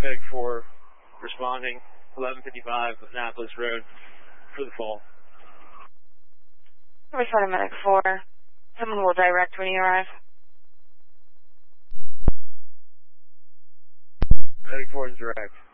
Medic 4 responding, 1155 Annapolis Road for the fall. Responding Medic 4. Someone will direct when you arrive. Medic 4 is direct.